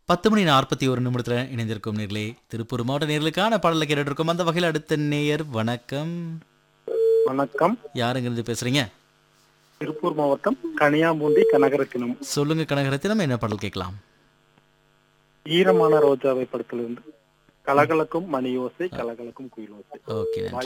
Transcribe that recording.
10:41 இணைந்திருக்கும் நேர்களே. திருப்பூர் மாவட்ட நேர்களுக்கான பாடலை கேட்டுட்டு இருக்கோம். அந்த வகையில் அடுத்த நேயர் வணக்கம். வணக்கம். யாருங்கிருந்து பேசுறீங்க? திருப்பூர் மாவட்டம் கனியாம்பூண்டி கனகரத்தினம். சொல்லுங்க கனகரத்தினம், என்ன பாடல் கேட்கலாம்? ஈரமான ரோஜாவை படத்திலிருந்து கலகலக்கும் மணி ஓசை கலகலக்கும் குயில் ஓசை. ஓகே, நன்றி.